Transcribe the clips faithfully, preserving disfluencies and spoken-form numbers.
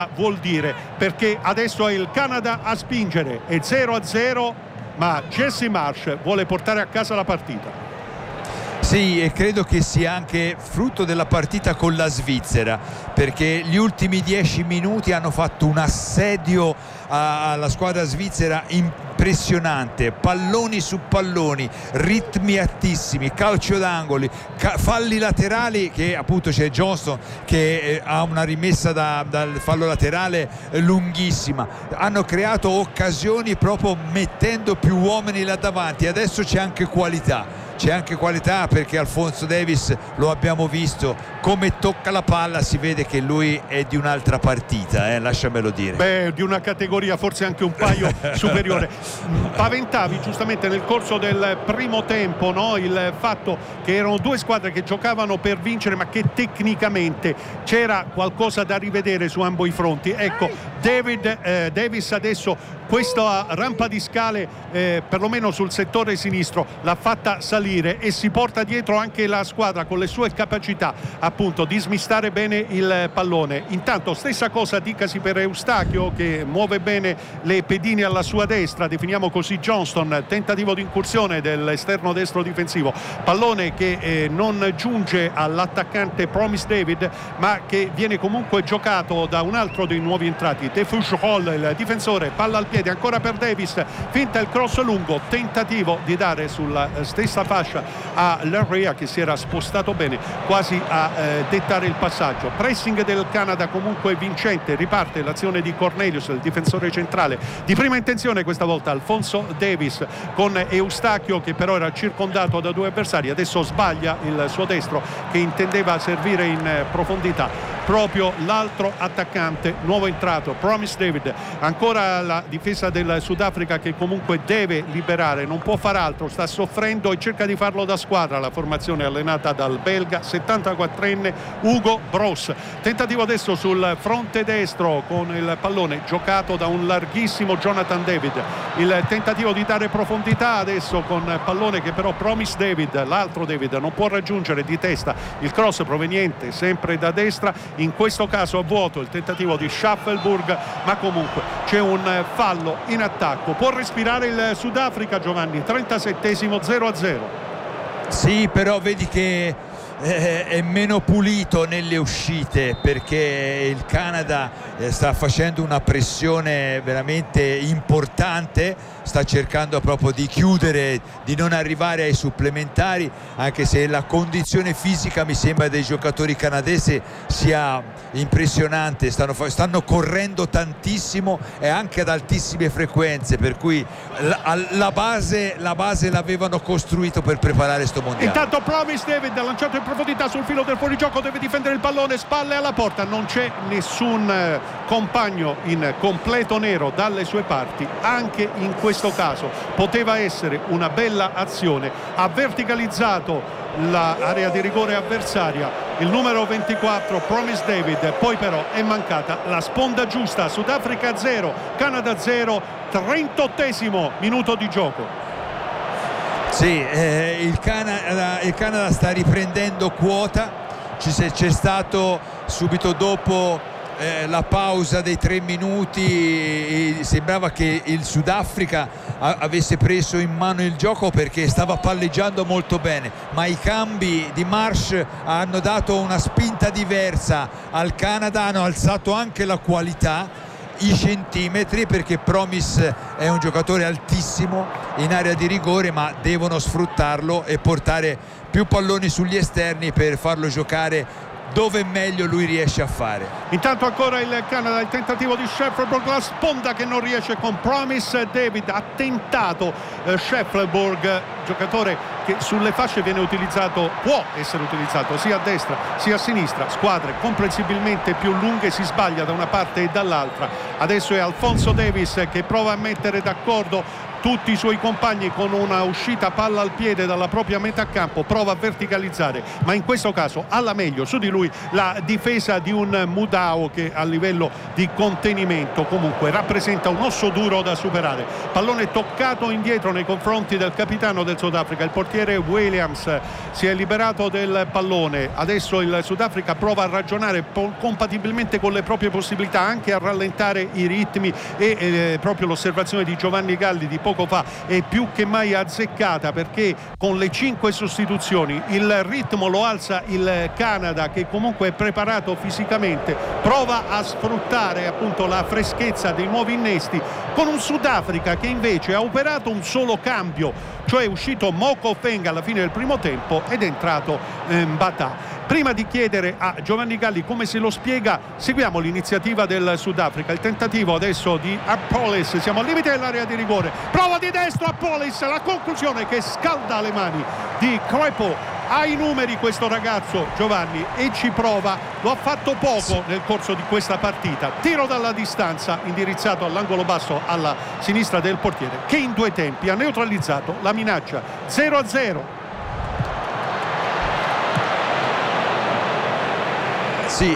vuol dire, perché adesso è il Canada a spingere, è zero a zero, ma Jesse Marsh vuole portare a casa la partita. Sì, e credo che sia anche frutto della partita con la Svizzera, perché gli ultimi dieci minuti hanno fatto un assedio alla squadra svizzera impressionante, palloni su palloni, ritmi altissimi, calcio d'angoli, ca- falli laterali, che appunto c'è Johnston che eh, ha una rimessa da, dal fallo laterale eh, lunghissima. Hanno creato occasioni proprio mettendo più uomini là davanti. Adesso c'è anche qualità. C'è anche qualità, perché Alphonso Davies, lo abbiamo visto, come tocca la palla si vede che lui è di un'altra partita, eh, lasciamelo dire. Beh, di una categoria forse anche un paio superiore. Paventavi giustamente nel corso del primo tempo, no? Il fatto che erano due squadre che giocavano per vincere, ma che tecnicamente c'era qualcosa da rivedere su ambo i fronti. Ecco, David eh, Davis adesso questa rampa di scale eh, perlomeno sul settore sinistro l'ha fatta salire e si porta dietro anche la squadra con le sue capacità appunto di smistare bene il pallone. Intanto stessa cosa dicasi per Eustachio, che muove bene le pedine alla sua destra, definiamo così Johnston, tentativo di incursione dell'esterno destro difensivo, pallone che eh, non giunge all'attaccante Promise David, ma che viene comunque giocato da un altro dei nuovi entrati, Tefush Hall, il difensore, palla al piede ancora per Davis, finta il cross lungo, tentativo di dare sulla stessa fascia a Larrea, che si era spostato bene quasi a eh, dettare il passaggio. Pressing del Canada comunque vincente, riparte l'azione di Cornelius, il difensore centrale di prima intenzione, questa volta Alphonso Davies con Eustachio che però era circondato da due avversari, adesso sbaglia il suo destro che intendeva servire in profondità proprio l'altro attaccante nuovo entrato, Promise David. Ancora la difesa del Sudafrica che comunque deve liberare, non può far altro, sta soffrendo e cerca di farlo da squadra la formazione allenata dal belga settantaquattrenne Hugo Broos. Tentativo adesso sul fronte destro con il pallone giocato da un larghissimo Jonathan David, il tentativo di dare profondità adesso con pallone che però Promise David, l'altro David, non può raggiungere di testa, il cross proveniente sempre da destra, in questo caso a vuoto il tentativo di Schaffelburg, ma comunque c'è un fallo in attacco. Può respirare il Sudafrica, Giovanni, trentasettesimo, zero a zero. Sì, però vedi che eh, è meno pulito nelle uscite, perché il Canada eh, sta facendo una pressione veramente importante, sta cercando proprio di chiudere, di non arrivare ai supplementari, anche se la condizione fisica mi sembra dei giocatori canadesi sia impressionante, stanno, stanno correndo tantissimo e anche ad altissime frequenze, per cui la, la base la base l'avevano costruito per preparare sto mondiale. Intanto Promise David ha lanciato in profondità sul filo del fuorigioco, deve difendere il pallone, spalle alla porta, non c'è nessun eh, compagno in completo nero dalle sue parti. Anche in questo caso poteva essere una bella azione, ha verticalizzato l'area di rigore avversaria il numero ventiquattro Promise David, poi però è mancata la sponda giusta. Sudafrica zero, Canada zero, trentottesimo minuto di gioco. Sì, eh, il, Canada, il Canada sta riprendendo quota, Ci, c'è stato subito dopo eh, la pausa dei tre minuti, e sembrava che il Sudafrica a, avesse preso in mano il gioco perché stava palleggiando molto bene, ma i cambi di Marsh hanno dato una spinta diversa al Canada, hanno alzato anche la qualità, i centimetri, perché Promise è un giocatore altissimo in area di rigore, ma devono sfruttarlo e portare più palloni sugli esterni per farlo giocare dove meglio lui riesce a fare. Intanto ancora il Canada, il tentativo di Schaffelburg, la sponda che non riesce con Promise David, ha tentato eh, Schaffelburg, giocatore che sulle fasce viene utilizzato, può essere utilizzato sia a destra sia a sinistra, squadre comprensibilmente più lunghe, si sbaglia da una parte e dall'altra. Adesso è Alphonso Davies che prova a mettere d'accordo tutti i suoi compagni con una uscita palla al piede dalla propria metà campo, prova a verticalizzare, ma in questo caso alla meglio su di lui la difesa di un Mudau che a livello di contenimento comunque rappresenta un osso duro da superare. Pallone toccato indietro nei confronti del capitano del Sudafrica, il portiere Williams si è liberato del pallone. Adesso il Sudafrica prova a ragionare compatibilmente con le proprie possibilità, anche a rallentare i ritmi, e eh, proprio l'osservazione di Giovanni Galli di poco fa è più che mai azzeccata, perché con le cinque sostituzioni il ritmo lo alza il Canada, che comunque è preparato fisicamente, prova a sfruttare appunto la freschezza dei nuovi innesti, con un Sudafrica che invece ha operato un solo cambio, cioè è uscito Moko Feng alla fine del primo tempo ed è entrato eh, Mbata. Prima di chiedere a Giovanni Galli come se lo spiega, seguiamo l'iniziativa del Sudafrica, il tentativo adesso di Appolis, siamo al limite dell'area di rigore, prova di destro Appolis, la conclusione che scalda le mani di Crepo. Ha i numeri questo ragazzo Giovanni e ci prova, lo ha fatto poco sì. nel corso di questa partita. Tiro dalla distanza indirizzato all'angolo basso alla sinistra del portiere, che in due tempi ha neutralizzato la minaccia. Zero a zero. Sì.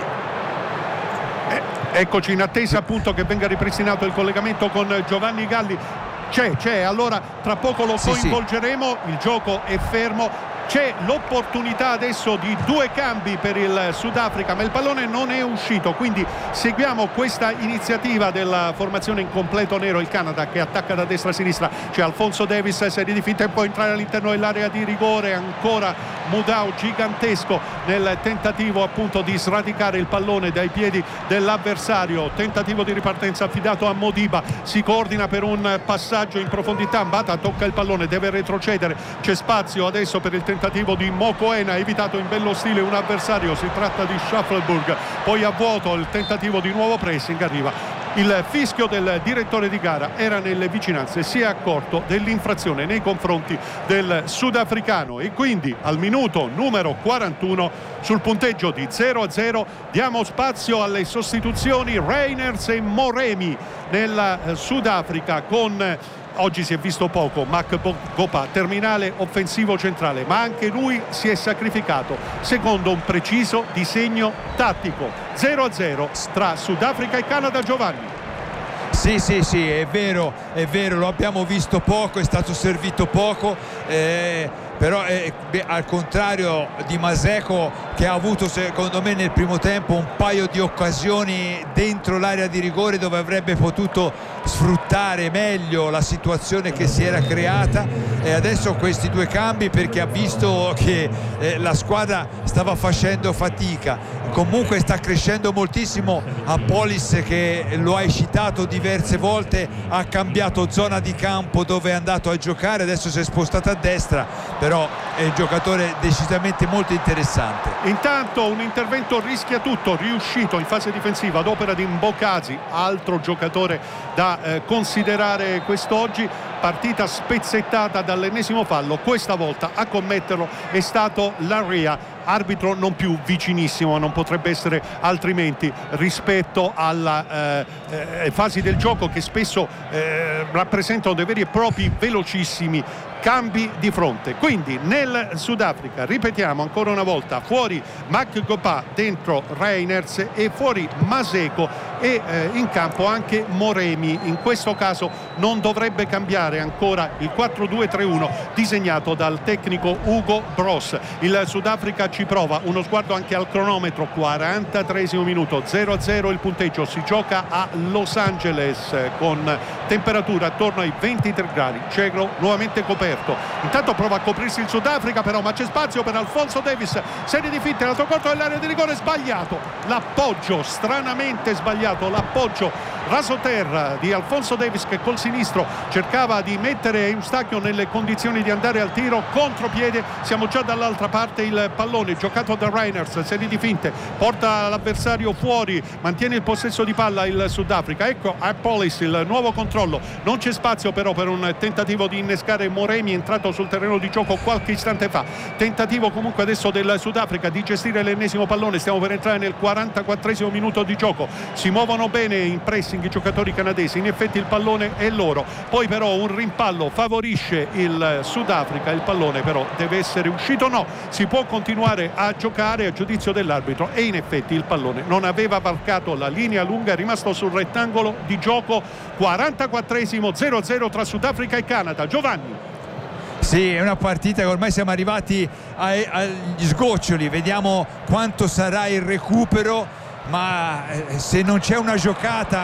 Eh, eccoci in attesa appunto che venga ripristinato il collegamento con Giovanni Galli. C'è, c'è, allora tra poco lo sì, coinvolgeremo, sì. Il gioco è fermo. C'è l'opportunità adesso di due cambi per il Sudafrica, ma il pallone non è uscito, quindi seguiamo questa iniziativa della formazione in completo nero, il Canada che attacca da destra a sinistra. C'è Alfonso Davis, serie di finte e può entrare all'interno dell'area di rigore, ancora Mudau gigantesco nel tentativo appunto di sradicare il pallone dai piedi dell'avversario. Tentativo di ripartenza affidato a Modiba, si coordina per un passaggio in profondità, Mbata tocca il pallone, deve retrocedere, c'è spazio adesso per il tentativo di Mokoena, evitato in bello stile un avversario, si tratta di Shuffleburg, poi a vuoto il tentativo di nuovo pressing, arriva il fischio del direttore di gara, era nelle vicinanze, si è accorto dell'infrazione nei confronti del sudafricano e quindi al minuto numero quarantuno sul punteggio di zero a zero diamo spazio alle sostituzioni. Reiners e Moremi nella Sudafrica, con oggi si è visto poco Mac Gopa, terminale offensivo centrale, ma anche lui si è sacrificato secondo un preciso disegno tattico. Zero a zero tra Sudafrica e Canada. Giovanni. Sì, sì, sì, è vero, è vero, lo abbiamo visto poco, è stato servito poco, eh, però eh, beh, al contrario di Maseko, che ha avuto secondo me nel primo tempo un paio di occasioni dentro l'area di rigore dove avrebbe potuto sfruttare meglio la situazione che si era creata, e adesso questi due cambi perché ha visto che eh, la squadra stava facendo fatica. Comunque sta crescendo moltissimo Appolis, che lo hai citato diverse volte, ha cambiato zona di campo dove è andato a giocare, adesso si è spostato a destra, però è un giocatore decisamente molto interessante. Intanto un intervento rischia tutto riuscito in fase difensiva ad opera di Mbokazi, altro giocatore da eh, considerare quest'oggi. Partita spezzettata dall'ennesimo fallo, questa volta a commetterlo è stato Larrea, arbitro non più vicinissimo, non potrebbe essere altrimenti rispetto alla eh, eh, fasi del gioco che spesso eh, rappresentano dei veri e propri velocissimi cambi di fronte. Quindi nel Sudafrica, ripetiamo ancora una volta, fuori Mac Gopa, dentro Reiners e fuori Maseko e eh, in campo anche Moremi. In questo caso non dovrebbe cambiare ancora il quattro due tre uno disegnato dal tecnico Hugo Bross. Il Sudafrica ci prova, uno sguardo anche al cronometro, quarantatreesimo minuto, zero a zero il punteggio, si gioca a Los Angeles con temperatura attorno ai ventitré gradi, cielo nuovamente coperto. Intanto prova a coprirsi il Sudafrica però, ma c'è spazio per Alfonso Davis, serie di finte, lato corto dell'area di rigore, sbagliato l'appoggio, stranamente sbagliato l'appoggio rasoterra di Alfonso Davis, che col sinistro cercava di mettere Eustachio nelle condizioni di andare al tiro, contropiede, siamo già dall'altra parte, il pallone giocato da Reiners, serie di finte, porta l'avversario fuori, mantiene il possesso di palla il Sudafrica. Ecco Appolis, il nuovo controllo, non c'è spazio però per un tentativo di innescare Moremi, entrato sul terreno di gioco qualche istante fa. Tentativo comunque adesso del Sudafrica di gestire l'ennesimo pallone, stiamo per entrare nel quarantaquattresimo minuto di gioco, si muovono bene in pressing pressing i giocatori canadesi, in effetti il pallone è loro, poi però un rimpallo favorisce il Sudafrica, il pallone però deve essere uscito, no, si può continuare a giocare a giudizio dell'arbitro e in effetti il pallone non aveva varcato la linea lunga, è rimasto sul rettangolo di gioco. quarantaquattresimo, zero a zero tra Sudafrica e Canada. Giovanni. Sì, è una partita che ormai siamo arrivati ai, agli sgoccioli, vediamo quanto sarà il recupero, ma se non c'è una giocata